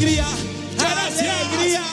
alegría, alegría.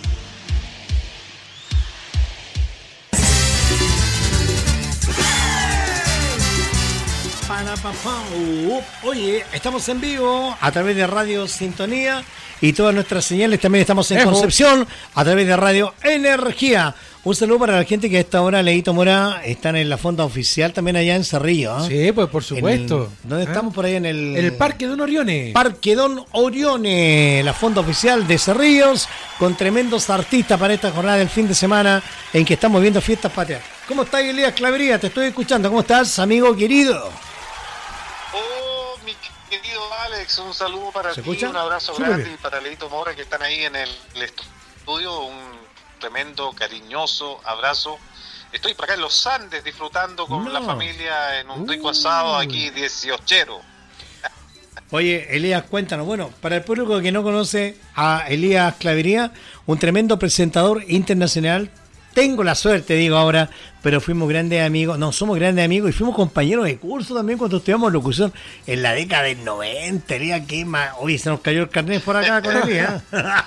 Oye, estamos en vivo a través de Radio Sintonía y todas nuestras señales. También estamos en Concepción a través de Radio Energía. Un saludo para la gente que a esta hora, Leito Mora, están en la fonda oficial también allá en Cerrillo. Sí, pues por supuesto. ¿Dónde estamos? Por ahí en el Parque Don Orione. Parque Don Orione, la fonda oficial de Cerrillos, con tremendos artistas para esta jornada del fin de semana en que estamos viendo fiestas patrias. ¿Cómo estás, Elías Clavería? Te estoy escuchando. ¿Cómo estás, amigo querido? Oh, mi querido Alex, un saludo para ti, escucha? un abrazo grande y para Leito Mora que están ahí en el estudio, un tremendo, cariñoso abrazo. Estoy por acá en los Andes disfrutando con la familia en un rico asado aquí 18ero. Oye, Elías, cuéntanos. Bueno, para el público que no conoce a Elías Clavería, un tremendo presentador internacional. Tengo la suerte, digo ahora, pero fuimos grandes amigos, somos grandes amigos y fuimos compañeros de curso también cuando estudiamos locución en la década del 90, Elías, ¿qué más? Oye, se nos cayó el carnet por acá con Elías.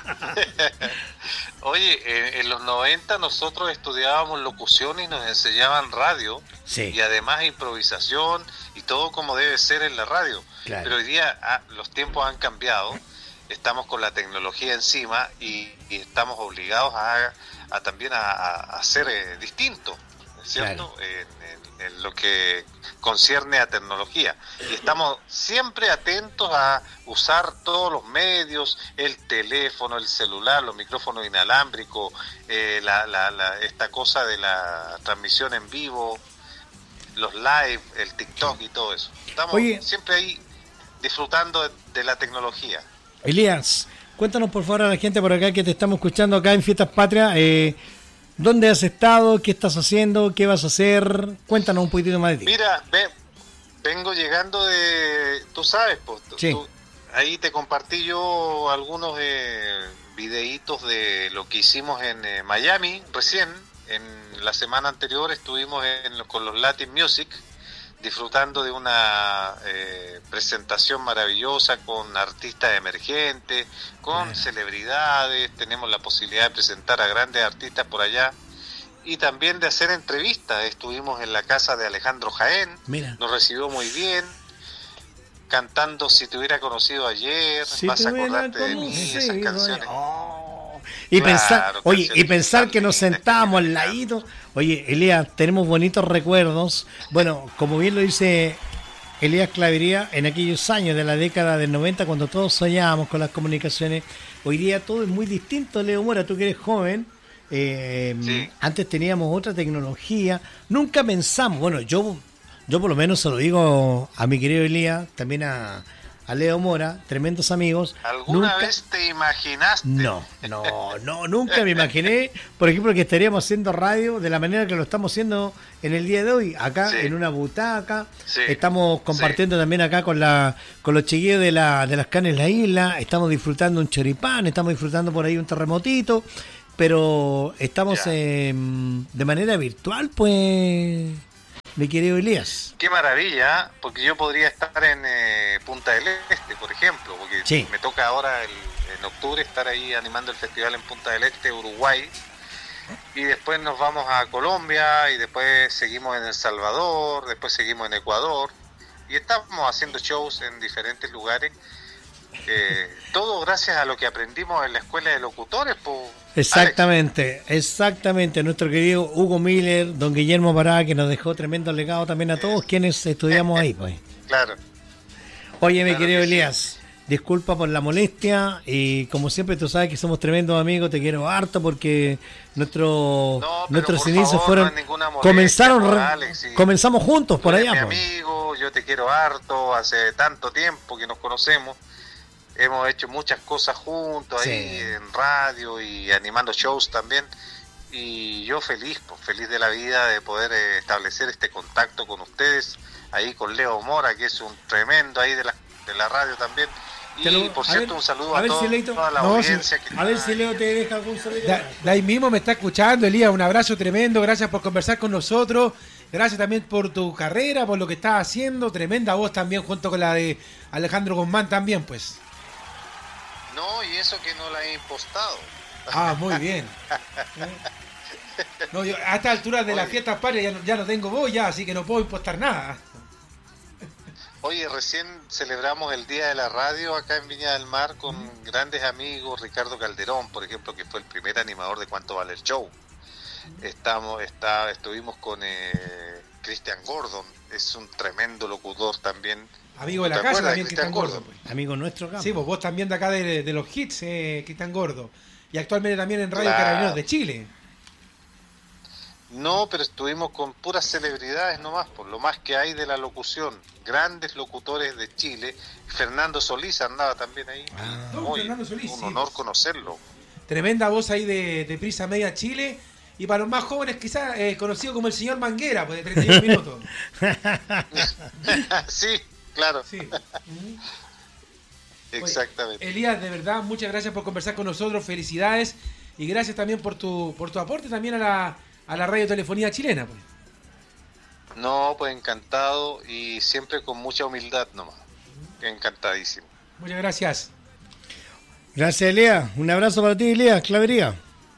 Oye, en los 90 nosotros estudiábamos locución y nos enseñaban radio, sí, y además improvisación y todo como debe ser en la radio. Claro. Pero hoy día los tiempos han cambiado, estamos con la tecnología encima y estamos obligados también a ser distintos, ¿cierto? Claro. En lo que concierne a tecnología. Y estamos siempre atentos a usar todos los medios, el teléfono, el celular, los micrófonos inalámbricos, esta cosa de la transmisión en vivo, los live, el TikTok y todo eso. Estamos siempre ahí disfrutando de la tecnología. Elías, cuéntanos por favor a la gente por acá que te estamos escuchando acá en Fiestas Patrias, ¿dónde has estado? ¿Qué estás haciendo? ¿Qué vas a hacer? Cuéntanos un poquitito más de ti. Mira, vengo llegando de, tú sabes, pues, sí. Ahí te compartí yo algunos videitos de lo que hicimos en Miami recién. En la semana anterior estuvimos con los Latin Music, disfrutando de una presentación maravillosa con artistas emergentes, con celebridades. Tenemos la posibilidad de presentar a grandes artistas por allá y también de hacer entrevistas. Estuvimos en la casa de Alejandro Jaén. Mira. Nos recibió muy bien, cantando Si te hubiera conocido ayer, si vas a acordarte de mí, esas canciones. Y claro, pensar que nos sentábamos al ladito. Oye, Elías, tenemos bonitos recuerdos. Bueno, como bien lo dice Elías Clavería, en aquellos años de la década del 90, cuando todos soñábamos con las comunicaciones, hoy día todo es muy distinto. Leo Mora, tú que eres joven, sí. Antes teníamos otra tecnología. Nunca pensamos, bueno, yo por lo menos se lo digo a mi querido Elías, también a Leo Mora, tremendos amigos. ¿Alguna vez te imaginaste? No, nunca me imaginé, por ejemplo, que estaríamos haciendo radio de la manera que lo estamos haciendo en el día de hoy, acá en una butaca. Sí. Estamos compartiendo también acá con los chiquillos de las Canes La Isla, estamos disfrutando un choripán, estamos disfrutando por ahí un terremotito, pero estamos de manera virtual, pues, mi querido Elías. Qué maravilla, porque yo podría estar en Punta del Este, por ejemplo, porque me toca ahora en octubre estar ahí animando el festival en Punta del Este, Uruguay, y después nos vamos a Colombia, y después seguimos en El Salvador, después seguimos en Ecuador, y estamos haciendo shows en diferentes lugares, todo gracias a lo que aprendimos en la escuela de locutores, pues. Exactamente. Nuestro querido Hugo Miller, don Guillermo Pará, que nos dejó tremendo legado también a todos quienes estudiamos ahí, pues. Claro. Oye, mi querido Elías, disculpa por la molestia y como siempre tú sabes que somos tremendos amigos, te quiero harto porque nuestros inicios fueron, no comenzamos juntos por allá. Mi amigo, yo te quiero harto, hace tanto tiempo que nos conocemos. Hemos hecho muchas cosas juntos ahí en radio y animando shows también, y yo feliz de la vida de poder establecer este contacto con ustedes, ahí con Leo Mora, que es un tremendo ahí de la radio también. Y por cierto, un saludo a toda la audiencia. A ver si Leo te deja algún saludo. De ahí mismo me está escuchando, Elías, un abrazo tremendo, gracias por conversar con nosotros. Gracias también por tu carrera, por lo que estás haciendo, tremenda voz también junto con la de Alejandro Guzmán también, pues. No, y eso que no la he impostado. Ah, muy bien. No, yo a esta altura de las fiestas patrias ya no tengo voz ya, así que no puedo impostar nada. Oye, recién celebramos el Día de la Radio acá en Viña del Mar con grandes amigos, Ricardo Calderón, por ejemplo, que fue el primer animador de Cuánto Vale el Show. Estuvimos con Christian Gordon, es un tremendo locutor también. Amigo de la casa también, Cristian Gordo. Pues. Amigo nuestro acá. Sí, pues vos también de acá de los hits, Cristian Gordo. Y actualmente también en Radio Carabineros de Chile. No, pero estuvimos con puras celebridades nomás, por lo más que hay de la locución. Grandes locutores de Chile. Fernando Solís andaba también ahí. Fernando Solís, un honor conocerlo. Tremenda voz ahí de Prisa Media Chile. Y para los más jóvenes quizás conocido como el señor Manguera, pues de 31 minutos. Sí, claro. Sí. Exactamente. Oye, Elías, de verdad, muchas gracias por conversar con nosotros. Felicidades. Y gracias también por tu aporte también a la radiotelefonía chilena, pues. No, pues encantado y siempre con mucha humildad nomás. Encantadísimo. Muchas gracias. Gracias, Elías. Un abrazo para ti, Elías Clavería.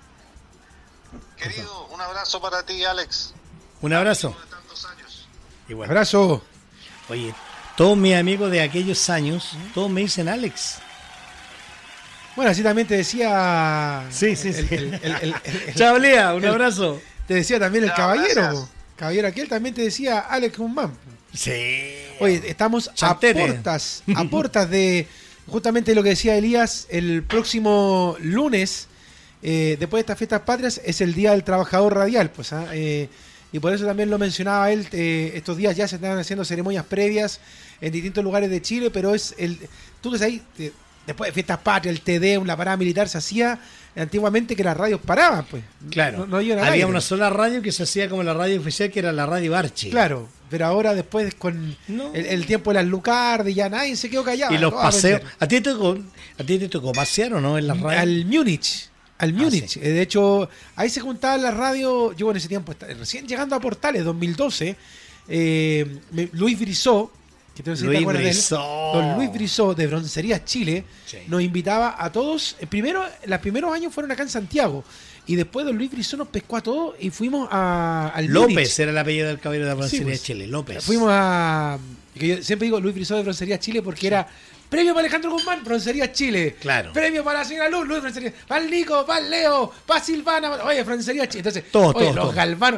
Querido, un abrazo para ti, Alex. Un abrazo. De tantos años. Igual. Abrazo. Oye, todos mis amigos de aquellos años, todos me dicen Alex. Bueno, así también te decía... Sí. Chao, Elías, un abrazo. Te decía también el Chao, caballero. gracias. Caballero aquel también te decía Alex Guzmán. Sí. Oye, estamos Chantete. a portas de justamente lo que decía Elías. El próximo lunes, después de estas fiestas patrias, es el Día del Trabajador Radial. Pues, y por eso también lo mencionaba él. Estos días ya se están haciendo ceremonias previas en distintos lugares de Chile, pero es tú ves ahí, después de fiestas patrias, el TD, la parada militar se hacía antiguamente que las radios paraban, pues. Claro. No iban al había aire. una sola radio que se hacía como la radio oficial, que era la radio Archie. Claro, pero ahora después con No. el tiempo de las Lucardi ya nadie se quedó callado. Y los Todo a paseos. vender. ¿A ti te tocó pasear o no en las radios? Al Múnich. Sí. De hecho, ahí se juntaban las radios. Yo en ese tiempo, recién llegando a Portales, 2012, Luis Brizó, que tú no sé si te Luis acuerdas de él, Brizó. don Luis Brizó de Broncerías Chile, Sí. nos invitaba a todos. Los primeros años fueron acá en Santiago. Y después don Luis Brizó nos pescó a todos y fuimos al López Múnich. era el apellido del caballero de la Broncería Sí, pues. de Chile, López. Fuimos que yo siempre digo Luis Brizó de Broncería Chile porque era premio para Alejandro Guzmán, Broncería Chile. Claro. Premio para la señora Luz, Broncería. Para el Nico, para el Leo, para Silvana. Oye, Broncería Chile. Entonces, Todos, oye, todos, los todos. galvanos.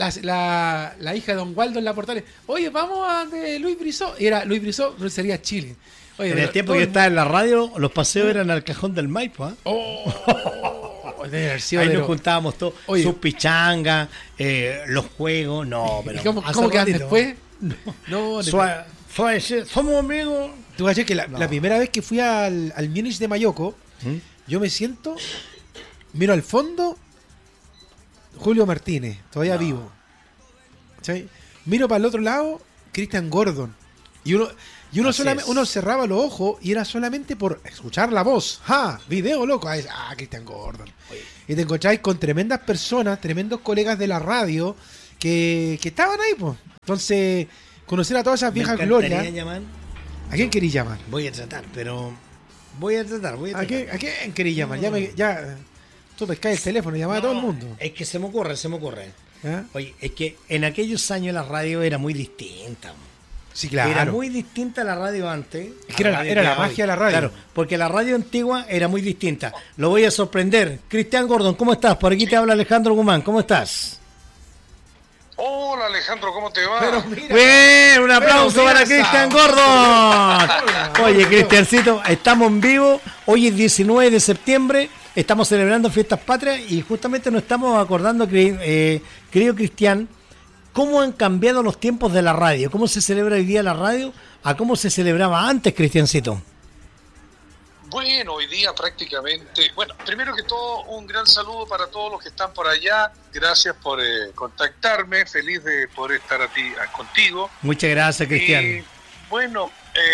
La hija de don Waldo en la Portales. Oye, vamos a de Luis Brizó. Y era Luis Brizó, Broncería Chile. Oye, En el tiempo todo que yo el estaba en la radio, los paseos eran al cajón del Maipo. debe haber sido Ahí de nos lo- juntábamos todos, Oye. sus pichangas, los juegos, no, pero... ¿Y cómo hace quedan ratito. después? No, Somos amigos. Tú caché que la primera vez que fui al Múnich de Mayoco, yo me siento, miro al fondo, Julio Martínez, todavía vivo. ¿Sí? Miro para el otro lado, Christian Gordon. Y uno Así solamente, es. uno cerraba los ojos y era solamente por escuchar la voz. ¡Ja! Video loco. Christian Gordon. Y te encontráis con tremendas personas, tremendos colegas de la radio que estaban ahí, pues. Entonces, conocer a todas esas Me viejas encantaría glorias. llamar. ¿A quién queréis llamar? Voy a tratar, pero... Voy a tratar. ¿A quién queréis llamar? Ya, tú pescáis el teléfono y llamás a todo el mundo. Es que se me ocurre. ¿Ah? Oye, es que en aquellos años la radio era muy distinta. Sí, claro. Era muy distinta la radio antes. Es que era la hoy. magia de la radio. Claro, porque la radio antigua era muy distinta. Lo voy a sorprender. Cristian Gordon, ¿cómo estás? Por aquí te habla Alejandro Guzmán. ¿Cómo estás? Hola Alejandro, ¿cómo te va? Bien, un aplauso mira para esa. Cristian Gordon. Oye, Cristiancito, estamos en vivo. Hoy es 19 de septiembre. Estamos celebrando Fiestas Patrias y justamente nos estamos acordando, querido Cristian, cómo han cambiado los tiempos de la radio. Cómo se celebra hoy día la radio a cómo se celebraba antes, Cristiancito. Bueno, hoy día prácticamente, bueno, primero que todo un gran saludo para todos los que están por allá, gracias por contactarme, feliz de poder estar contigo. Muchas gracias, Cristian. Y bueno,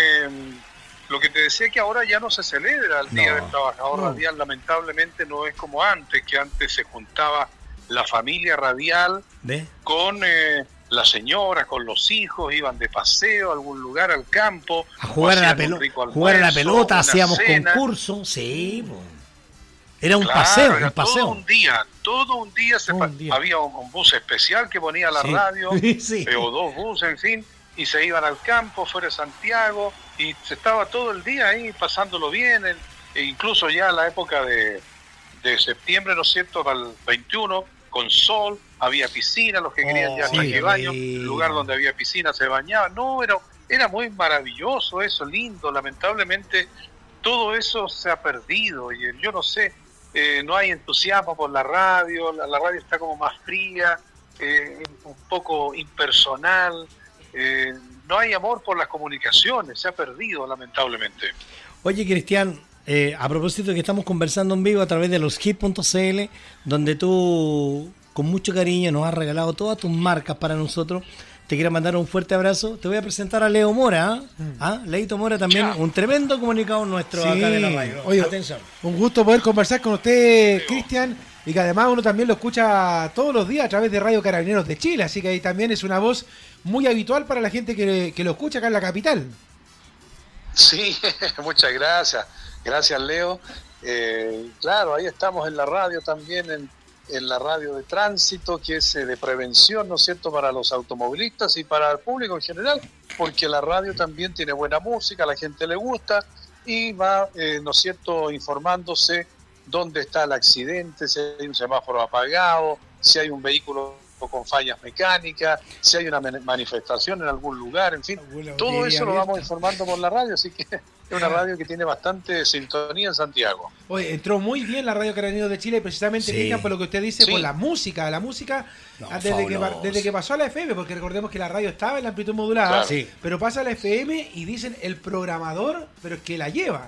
lo que te decía que ahora ya no se celebra el Día No, del Trabajador no. Radial, lamentablemente no es como antes, que antes se juntaba la familia radial ¿Ve? con las señoras con los hijos iban de paseo a algún lugar, al campo, a jugar a la jugar a la pelota, hacíamos cena. concursos, sí, po. Era un Claro, paseo, era un paseo. todo un día había un bus especial que ponía la Sí. radio, Sí. o dos buses, en fin, y se iban al campo, fuera de Santiago, y se estaba todo el día ahí pasándolo bien, e incluso ya en la época de septiembre, ¿no es cierto?, para el 21, con sol, había piscina, los que querían ya sí, traje de baño, sí. el lugar donde había piscina se bañaban, no, era muy maravilloso eso, lindo, lamentablemente todo eso se ha perdido, y yo no sé, no hay entusiasmo por la radio está como más fría, un poco impersonal, no hay amor por las comunicaciones, se ha perdido lamentablemente. Oye, Cristian, a propósito de que estamos conversando en vivo a través de loshit.cl, donde tú con mucho cariño nos has regalado todas tus marcas para nosotros. Te quiero mandar un fuerte abrazo. Te voy a presentar a Leo Mora. Leito Mora también, un tremendo comunicador nuestro Sí. acá de la radio. Oye, atención. Un gusto poder conversar con usted, Cristian, y que además uno también lo escucha todos los días a través de Radio Carabineros de Chile, así que ahí también es una voz muy habitual para la gente que lo escucha acá en la capital. Sí, muchas gracias. Gracias, Leo. Claro, ahí estamos en la radio también, en la radio de tránsito, que es de prevención, ¿no es cierto?, para los automovilistas y para el público en general, porque la radio también tiene buena música, a la gente le gusta y va, ¿no es cierto?, informándose dónde está el accidente, si hay un semáforo apagado, si hay un vehículo con fallas mecánicas, si hay una manifestación en algún lugar, en fin, todo eso lo vamos informando por la radio, así que es una radio que tiene bastante sintonía en Santiago. Oye, entró muy bien la Radio Carabineros de Chile, precisamente, Sí. Cristian, por lo que usted dice, Sí. por la música No, fabuloso. desde que pasó a la FM, porque recordemos que la radio estaba en la amplitud modulada, Claro. Sí. pero pasa a la FM y dicen el programador, pero es que la lleva.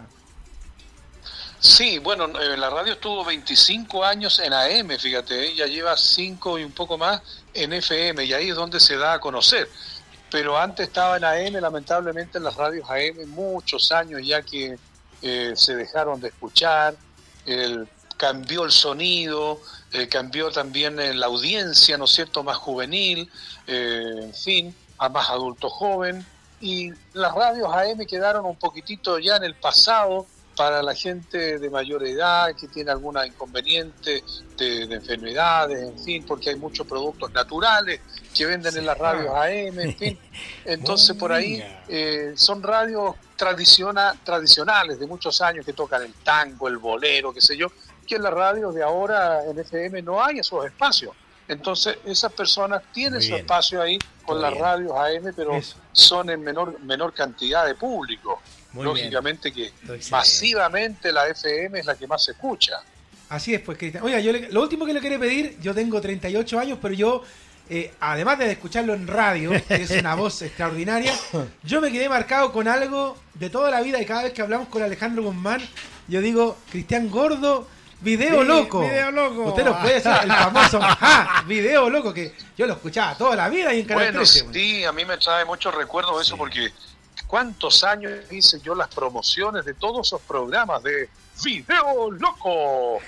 Sí, bueno, la radio estuvo 25 años en AM, fíjate, ya lleva 5 y un poco más en FM, y ahí es donde se da a conocer. Pero antes estaba en AM, lamentablemente en las radios AM, muchos años ya que se dejaron de escuchar, cambió el sonido, cambió también la audiencia, ¿no es cierto?, más juvenil, en fin, a más adulto joven, y las radios AM quedaron un poquitito ya en el pasado, para la gente de mayor edad que tiene alguna inconveniente de enfermedades, en fin, porque hay muchos productos naturales que venden en las radios AM, en fin. Entonces por ahí son radios tradicionales de muchos años que tocan el tango, el bolero, qué sé yo, que en las radios de ahora en FM no hay esos espacios. Entonces esas personas tienen su espacio ahí con las radios AM, pero son en menor cantidad de público. Muy Lógicamente bien. que masivamente la FM es la que más se escucha. Así es, pues, Cristian. Oiga, lo último que le quiero pedir, yo tengo 38 años, pero yo, además de escucharlo en radio, que es una voz extraordinaria, yo me quedé marcado con algo de toda la vida y cada vez que hablamos con Alejandro Guzmán, yo digo, Cristian Gordo, video loco. Video loco. Usted nos puede hacer el famoso video loco, que yo lo escuchaba toda la vida y en Canal 13. Sí, a mí me trae muchos recuerdos eso porque cuántos años hice yo las promociones de todos esos programas de Video Loco,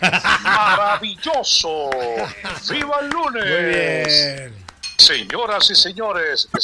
maravilloso, viva el lunes, Muy bien. señoras y señores.